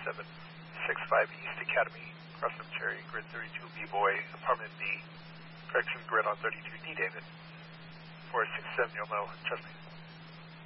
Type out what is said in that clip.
765 East Academy, Crossroad Cherry, Grid 32, B-Boy, Apartment B. Correction, Grid on 32D, David. 467, you'll know. Trust me.